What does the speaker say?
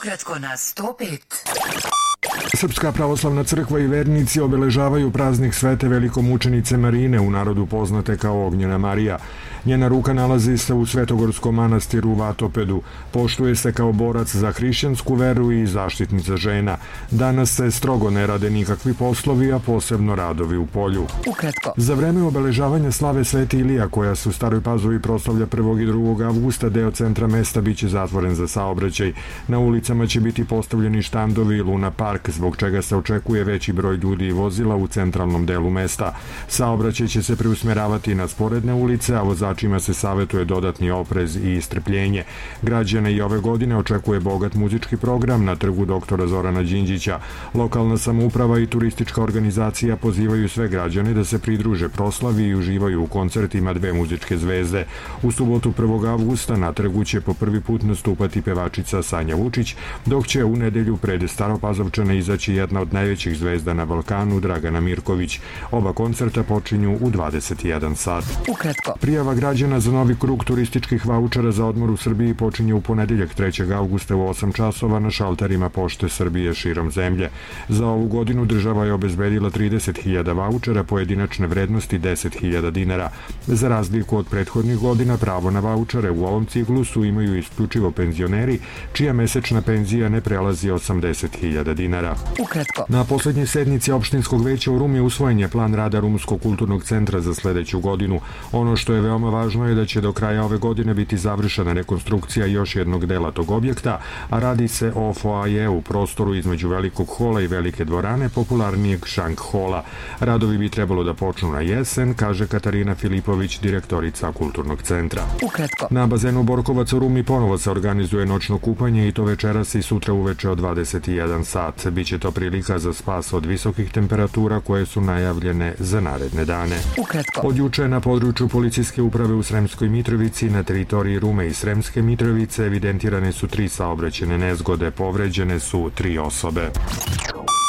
Ukratko na 105. Srpska pravoslavna crkva i vernici obeležavaju praznik Svete velikomučenice Marine, u narodu poznate kao Ognjena Marija. Njena ruka nalazi se u Svetogorskom manastiru u Vatopedu. Poštuje se kao borac za hrišćansku veru i zaštitnica žena. Danas se strogo ne rade nikakvi poslovi, a posebno radovi u polju. Ukratko. Za vreme obeležavanja slave Sveti Ilija, koja se u Staroj Pazovi proslavlja 1. i 2. avgusta, deo centra mesta biće zatvoren za saobraćaj. Na ulicama će biti postavljeni štandovi i Luna Park, zbog čega se očekuje veći broj ljudi i vozila u centralnom delu mesta. Saobraćaj će se preusmeravati na sporedne ulice, a vozačima se savetuje dodatni oprez i strpljenje. Građane i ove godine očekuje bogat muzički program na trgu doktora Zorana Đinđića. Lokalna samouprava i turistička organizacija pozivaju sve građane da se pridruže proslavi i uživaju u koncertima dve muzičke zvezde. U subotu 1. avgusta na trgu će po prvi put nastupati pevačica Sanja Vučić, dok će u nedelju pred Staropazovčane izaći jedna od najvećih zvezda na Balkanu, Dragana Mirković. Oba koncerta počinju u 21 sat. Ukratko. Prijava građana za novi krug turističkih vaučera za odmor u Srbiji počinje u ponedeljak 3. avgusta u 8 časova na šalterima Pošte Srbije širom zemlje. Za ovu godinu država je obezbedila 30.000 vaučera pojedinačne vrednosti 10.000 dinara. Za razliku od prethodnih godina, pravo na vaučere u ovom ciklusu imaju isključivo penzioneri čija mesečna penzija ne prelazi 80.000 dinara. Ukratko. Na poslednjoj sednici opštinskog veća u Rumi usvojen je plan rada Rumskog kulturnog centra za sledeću godinu. Ono što je veoma važno je da će do kraja ove godine biti završena rekonstrukcija još jednog dela tog objekta, a radi se o foajeu, prostoru između velikog hola i velike dvorane, popularnijeg šank hola. Radovi bi trebalo da počnu na jesen, kaže Katarina Filipović, direktorica kulturnog centra. Ukratko. Na bazenu Borkovac u Rumi ponovo se organizuje noćno kupanje i to večeras i sutra uveče od 21 sat. Biće to prilika za spas od visokih temperatura koje su najavljene za naredne dane. Ukratko. Od juče na području policijske uprave u Sremskoj Mitrovici na teritoriji Rume i Sremske Mitrovice evidentirane su 3 saobraćajne nezgode, povređene su 3 osobe.